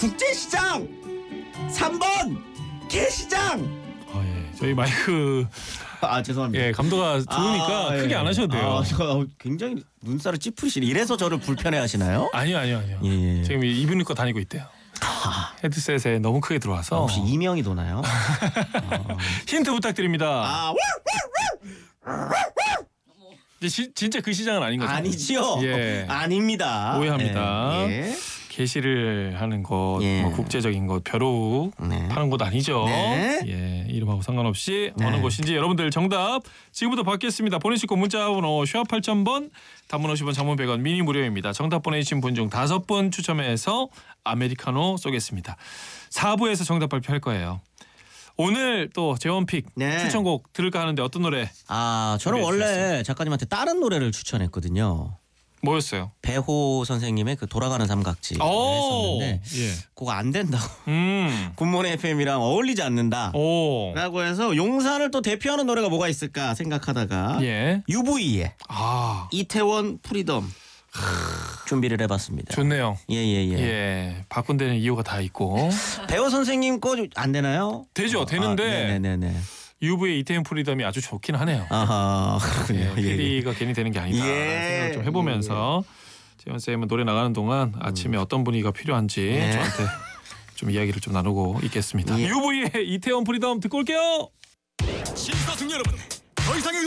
국제시장. 3번 개시장. 예. 저희 마이크 죄송합니다. 예, 감도가 좋으니까 크게 예. 안 하셔도 돼요. 저 굉장히 눈살을 찌푸리시네. 이래서 저를 불편해하시나요? 아니요. 예. 지금 입을 입고 다니고 있대요. 헤드셋에 너무 크게 들어와서. 혹시 이명이 도나요? 힌트 부탁드립니다. 진짜 그 시장은 아닌 거죠? 아니지요. 예. 아닙니다. 오해합니다. 예. 게시를 하는 곳, 예. 뭐 국제적인 곳, 벼룩 네. 파는 곳 아니죠. 네. 예, 이름하고 상관없이 네. 어느 곳인지 여러분들 정답 지금부터 받겠습니다. 보내실 거 문자 번호 샵 8000번, 단문 50원, 장문 100원, 미니 무료입니다. 정답 보내주신 분 중 5분 추첨해서 아메리카노 쏘겠습니다. 4부에서 정답 발표할 거예요. 오늘 또 재원픽 네. 추천곡 들을까 하는데 어떤 노래? 저는 원래 준비해 작가님한테 다른 노래를 추천했거든요. 뭐였어요? 배호 선생님의 그 돌아가는 삼각지 했었는데 예. 그거 안 된다고. 음. 굿모닝 FM이랑 어울리지 않는다. 오. 라고 해서 용산을 또 대표하는 노래가 뭐가 있을까 생각하다가 예. UV의 아. 이태원 프리덤 준비를 해봤습니다. 좋네요. 예예예. 예. 바꾼 데는 이유가 다 있고. 배호 선생님 거 안 되나요? 되죠. 되는데 네네네. UV의 이태원 프리덤이 아주 좋긴 하네요. 아하 그렇군요. 예, PD가 괜히 되는 게 아니다. 예. 생각을 좀 해보면서 재원 쌤은 노래 나가는 동안 아침에 어떤 분위기가 필요한지 예. 저한테 좀 이야기를 좀 나누고 있겠습니다. 예. UV의 이태원 프리덤 듣고 올게요. 심사숙 여러분, 더 이상의